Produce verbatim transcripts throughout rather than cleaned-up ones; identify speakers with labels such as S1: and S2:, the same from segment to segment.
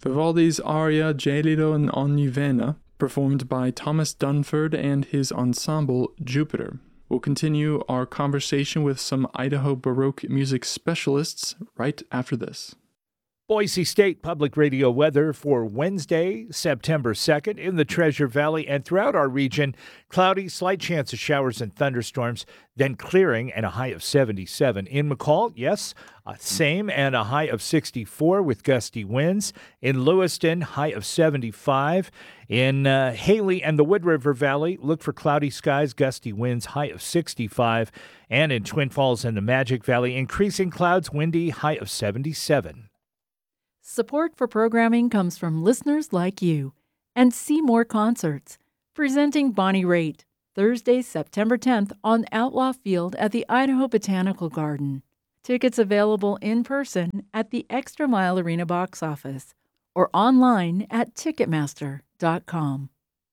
S1: Vivaldi's aria Gelido in ogni vena, performed by Thomas Dunford and his ensemble Jupiter. We'll continue our conversation with some Idaho Baroque music specialists right after this.
S2: Boise State Public Radio weather for Wednesday, September second in the Treasure Valley and throughout our region. Cloudy, slight chance of showers and thunderstorms, then clearing and a high of seventy-seven. In McCall, yes, uh, same and a high of sixty-four with gusty winds. In Lewiston, high of seventy-five. In uh, Haley and the Wood River Valley, look for cloudy skies, gusty winds, high of sixty-five. And in Twin Falls and the Magic Valley, increasing clouds, windy, high of seventy-seven.
S3: Support for programming comes from listeners like you and Seymour Concerts, presenting Bonnie Raitt, Thursday, September tenth on Outlaw Field at the Idaho Botanical Garden. Tickets available in person at the Extra Mile Arena box office or online at ticketmaster dot com.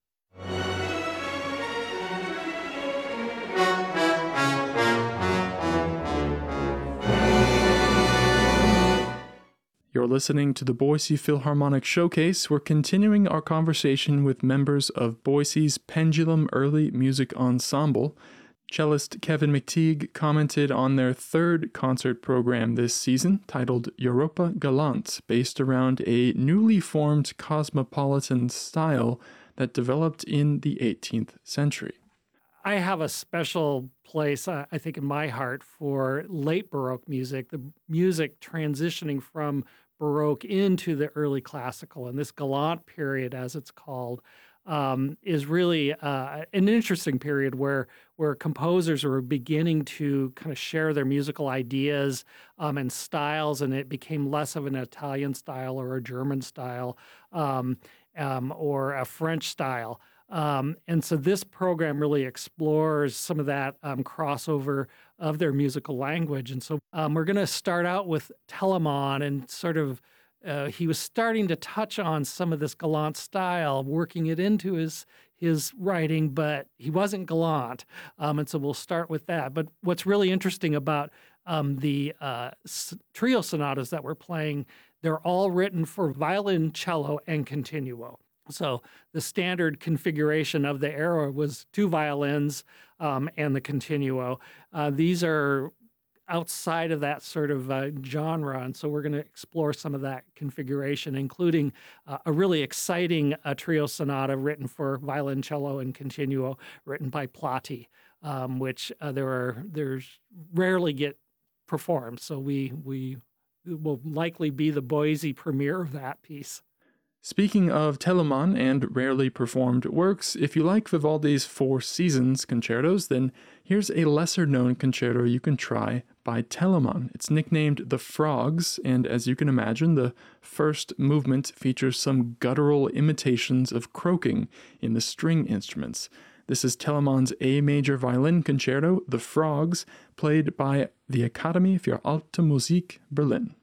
S1: You're listening to the Boise Philharmonic Showcase. We're continuing our conversation with members of Boise's Pendulum Early Music Ensemble. Cellist Kevin McTeague commented on their third concert program this season, titled Europa Galant, based around a newly formed cosmopolitan style that developed in the eighteenth century.
S4: I have a special place, uh, I think, in my heart for late Baroque music, the music transitioning from Baroque into the early classical. And this Galant period, as it's called, um, is really uh, an interesting period where where composers were beginning to kind of share their musical ideas um, and styles, and it became less of an Italian style or a German style um, um, or a French style. Um, and so this program really explores some of that um, crossover of their musical language. And so um, we're going to start out with Telemann, and sort of uh, he was starting to touch on some of this Galant style, working it into his his writing, but he wasn't Galant. Um, and so we'll start with that. But what's really interesting about um, the uh, s- trio sonatas that we're playing, they're all written for violin, cello, and continuo. So the standard configuration of the era was two violins um, and the continuo. Uh, these are outside of that sort of uh, genre, and so we're going to explore some of that configuration, including uh, a really exciting uh, trio sonata written for violin, cello, and continuo, written by Platti, um, which uh, there are there's rarely get performed. So we we will likely be the Boise premiere of that piece.
S1: Speaking of Telemann and rarely performed works, if you like Vivaldi's Four Seasons concertos, then here's a lesser-known concerto you can try by Telemann. It's nicknamed The Frogs, and as you can imagine, the first movement features some guttural imitations of croaking in the string instruments. This is Telemann's A major violin concerto, The Frogs, played by the Akademie für Alte Musik, Berlin.